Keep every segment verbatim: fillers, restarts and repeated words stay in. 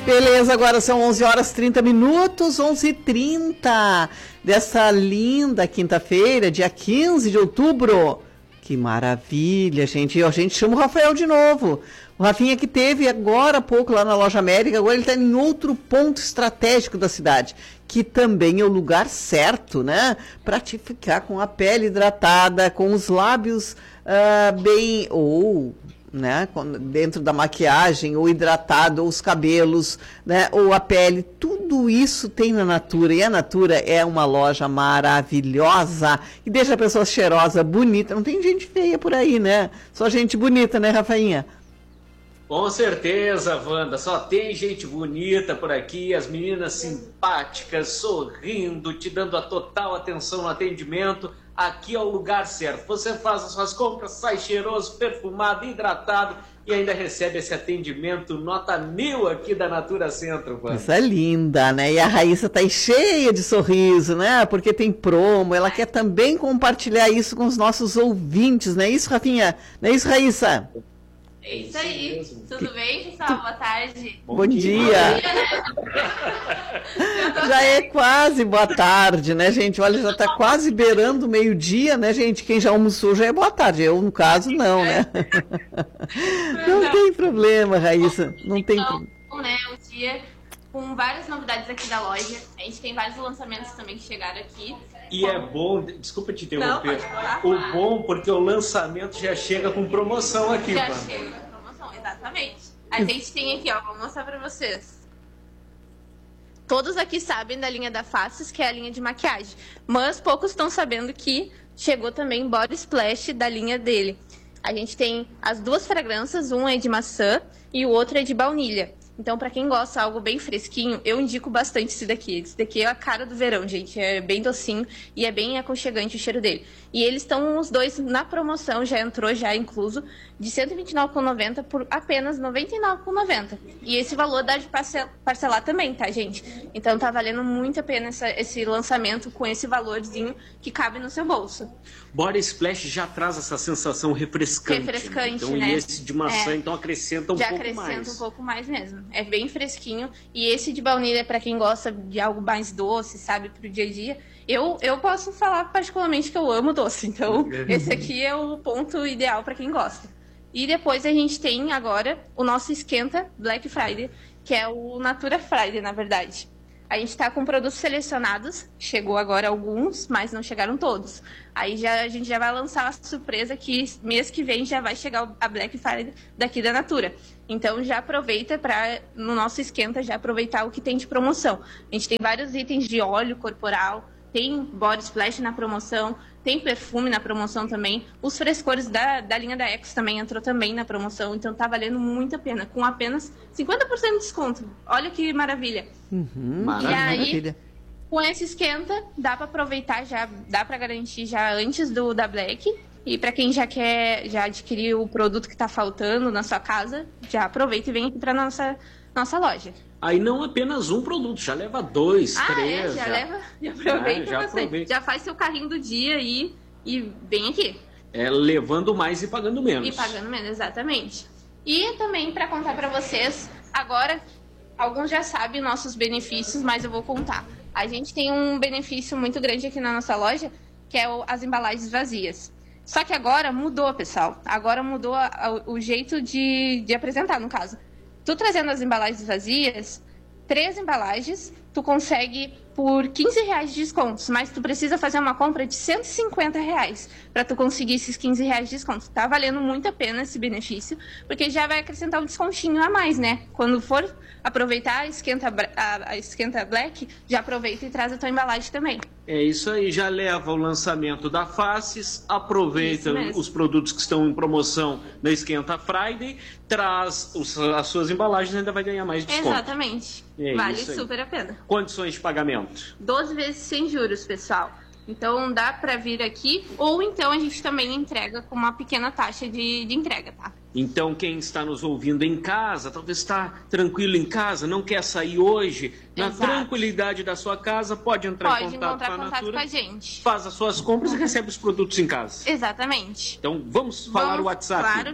Beleza, agora são onze horas e trinta minutos, onze e trinta dessa linda quinta-feira, dia quinze de outubro. Que maravilha, gente. E a gente chama o Rafael de novo. O Rafinha que teve agora há pouco lá na Loja América, agora ele está em outro ponto estratégico da cidade, que também é o lugar certo, né? Para te ficar com a pele hidratada, com os lábios uh, bem... ou... né, dentro da maquiagem, ou hidratado, ou os cabelos, né, ou a pele, tudo isso tem na Natura, e a Natura é uma loja maravilhosa, que deixa a pessoa cheirosa, bonita, não tem gente feia por aí, né, só gente bonita, né, Rafainha? Com certeza, Wanda, só tem gente bonita por aqui, as meninas simpáticas, sorrindo, te dando a total atenção no atendimento. Aqui é o lugar certo. Você faz as suas compras, sai cheiroso, perfumado, hidratado e ainda recebe esse atendimento nota mil aqui da Natura Centro, Wanda. Isso é linda, né? E a Raíssa tá aí cheia de sorriso, né? Porque tem promo, ela quer também compartilhar isso com os nossos ouvintes, não é isso, Rafinha? Não é isso, Raíssa? É isso aí. Mesmo. Tudo bem, pessoal? Boa tarde. Bom, Bom dia. dia. Já é quase boa tarde, né, gente? Olha, já está quase beirando o meio-dia, né, gente? Quem já almoçou já é boa tarde. Eu, no caso, não, né? Não tem problema, Raíssa. Não tem problema. Né, o dia com várias novidades aqui da loja. A gente tem vários lançamentos também que chegaram aqui. E é bom, desculpa te interromper, não, o bom porque o lançamento já chega com promoção aqui. Já mano. chega com promoção, exatamente. A gente tem aqui, ó, vou mostrar pra vocês. Todos aqui sabem da linha da Faces, que é a linha de maquiagem. Mas poucos estão sabendo que chegou também Body Splash da linha dele. A gente tem as duas fragrâncias, um é de maçã e o outro é de baunilha. Então, para quem gosta de algo bem fresquinho, eu indico bastante esse daqui. Esse daqui é a cara do verão, gente. É bem docinho e é bem aconchegante o cheiro dele. E eles estão os dois na promoção, já entrou, já incluso, de cento e vinte e nove reais e noventa centavos por apenas noventa e nove reais e noventa centavos. E esse valor dá de parcelar também, tá, gente? Então, tá valendo muito a pena essa, esse lançamento com esse valorzinho que cabe no seu bolso. Body Splash já traz essa sensação refrescante. Refrescante, então, né? E esse de maçã, é. então, acrescenta um já pouco mais. Já acrescenta um pouco mais mesmo. É bem fresquinho. E esse de baunilha é para quem gosta de algo mais doce, sabe, pro dia a dia. Eu, eu posso falar particularmente que eu amo doce. Então, esse aqui é o ponto ideal para quem gosta. E depois a gente tem agora o nosso esquenta Black Friday, que é o Natura Friday, na verdade. A gente está com produtos selecionados, chegou agora alguns, mas não chegaram todos. Aí já, a gente já vai lançar a surpresa que mês que vem já vai chegar a Black Friday daqui da Natura. Então já aproveita para, no nosso esquenta, já aproveitar o que tem de promoção. A gente tem vários itens de óleo corporal, tem Body Splash na promoção, tem perfume na promoção também. Os frescores da, da linha da Ex também entrou também na promoção, então tá valendo muito a pena, com apenas cinquenta por cento de desconto. Olha que maravilha. Uhum, e aí, maravilha. Com esse esquenta, dá para aproveitar já, dá para garantir já antes do da Black. E para quem já quer já adquirir o produto que está faltando na sua casa, já aproveita e vem aqui para nossa nossa loja. Aí não apenas um produto, já leva dois, ah, três. É, já, já leva, já aproveita, ah, já, aproveita. já faz seu carrinho do dia e, e vem aqui. É, levando mais e pagando menos. E pagando menos, exatamente. E também para contar para vocês, agora, alguns já sabem nossos benefícios, mas eu vou contar. A gente tem um benefício muito grande aqui na nossa loja, que é o, as embalagens vazias. Só que agora mudou, pessoal. Agora mudou a, a, o jeito de, de apresentar, no caso. Tu trazendo as embalagens vazias, três embalagens, tu consegue por quinze reais de descontos, mas tu precisa fazer uma compra de cento e cinquenta reais para tu conseguir esses quinze reais de desconto. Tá valendo muito a pena esse benefício, porque já vai acrescentar um descontinho a mais, né? Quando for aproveitar a esquenta, a, a esquenta Black, já aproveita e traz a tua embalagem também. É isso aí, já leva o lançamento da Faces, aproveita os produtos que estão em promoção na Esquenta Friday, traz os, as suas embalagens e ainda vai ganhar mais desconto. Exatamente, é vale super a pena. Condições de pagamento? doze vezes sem juros, pessoal. Então dá para vir aqui, ou então a gente também entrega com uma pequena taxa de, de entrega, tá? Então quem está nos ouvindo em casa, talvez está tranquilo em casa, não quer sair hoje, na Exato. tranquilidade da sua casa, pode entrar pode em contato, encontrar com, a contato Natura, com a gente. Faz as suas compras e recebe os produtos em casa. Exatamente. Então vamos falar vamos, o WhatsApp. Claro.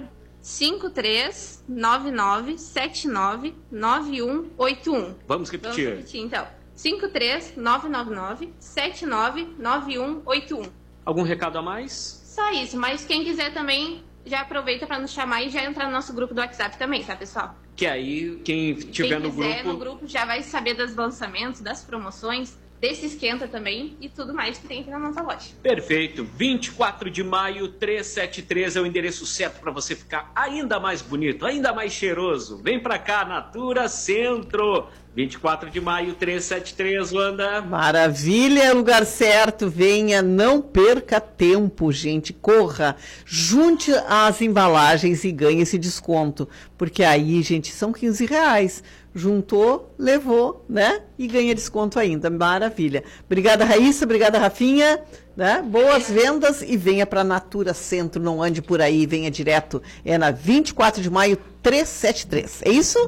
cinco três nove nove sete nove nove um oito um. Vamos repetir. Vamos repetir, então. cinco três nove nove nove sete nove nove um oito um. Algum recado a mais? Só isso, mas quem quiser também já aproveita para nos chamar e já entrar no nosso grupo do WhatsApp também, tá, pessoal? Que aí, quem tiver quem no quiser, grupo... no grupo já vai saber dos lançamentos, das promoções, desse esquenta também e tudo mais que tem aqui na nossa loja. Perfeito. vinte e quatro de maio, trezentos e setenta e três é o endereço certo para você ficar ainda mais bonito, ainda mais cheiroso. Vem pra cá, Natura Centro. vinte e quatro de maio, trezentos e setenta e três, Wanda. Maravilha, lugar certo. Venha, não perca tempo, gente. Corra, junte as embalagens e ganhe esse desconto. Porque aí, gente, são quinze reais. Juntou, levou, né? E ganha desconto ainda. Maravilha. Obrigada, Raíssa. Obrigada, Rafinha. Né? Boas vendas e venha para Natura Centro. Não ande por aí, venha direto. É na vinte e quatro de maio, trezentos e setenta e três. É isso?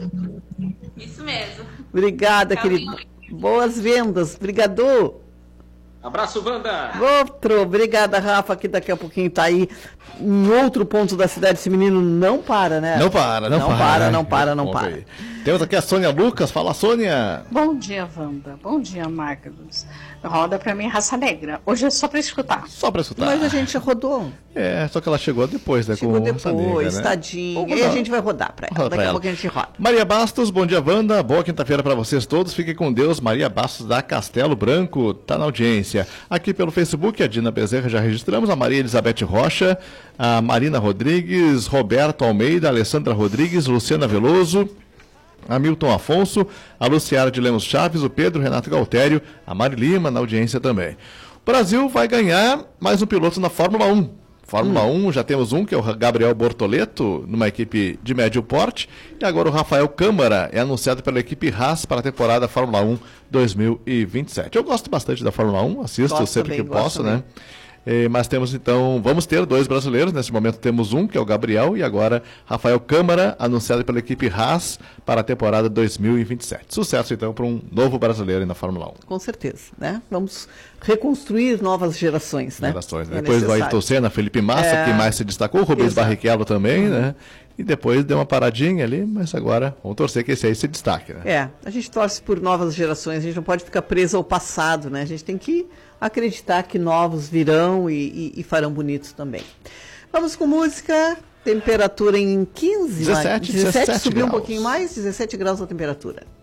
Isso mesmo. Obrigada, querido. Boas vendas. Obrigado. Abraço, Wanda. Outro. Obrigada, Rafa, que daqui a pouquinho tá aí em outro ponto da cidade. Esse menino não para, né? Não para, não, não para. para, não para, não Vamos para. aí. Temos aqui a Sônia Lucas. Fala, Sônia. Bom dia, Wanda. Bom dia, Magnus. Roda pra mim Raça Negra. Hoje é só pra escutar. Só pra escutar. Mas a gente já rodou. É, só que ela chegou depois, né? Chegou com depois, Raça Negra, né? tadinha. Vamos E dar- a gente vai rodar pra ela. Roda Daqui pra a ela. pouco a gente roda. Maria Bastos, bom dia, Wanda. Boa quinta-feira para vocês todos. Fiquem com Deus. Maria Bastos da Castelo Branco tá na audiência. Aqui pelo Facebook, a Dina Bezerra já registramos, a Maria Elizabeth Rocha, a Marina Rodrigues, Roberto Almeida, Alessandra Rodrigues, Luciana Veloso, a Milton Afonso, a Luciara de Lemos Chaves, o Pedro Renato Galtério, a Mari Lima na audiência também. O Brasil vai ganhar mais um piloto na Fórmula um. Fórmula Hum. um, já temos um, que é o Gabriel Bortoleto, numa equipe de médio porte. E agora o Rafael Câmara é anunciado pela equipe Haas para a temporada Fórmula um dois mil e vinte e sete. Eu gosto bastante da Fórmula um, assisto Gosto sempre também, que gosto posso, também. né? Eh, mas temos então, vamos ter dois brasileiros, nesse momento temos um, que é o Gabriel, e agora Rafael Câmara, anunciado pela equipe Haas para a temporada dois mil e vinte e sete. Sucesso então para um novo brasileiro aí na Fórmula um. Com certeza, né? Vamos reconstruir novas gerações, né? Gerações, né? É Depois do necessário. Ayrton Senna, Felipe Massa, É. quem mais se destacou, o Rubens Exato. Barrichello também, né? E depois deu uma paradinha ali, mas agora vamos torcer que esse aí se destaque, né? É, a gente torce por novas gerações, a gente não pode ficar preso ao passado, né? A gente tem que acreditar que novos virão e, e- e farão bonitos também. Vamos com música, temperatura em quinze, lá- dezessete, dezessete, dezessete subiu um graus. pouquinho mais, dezessete graus a temperatura.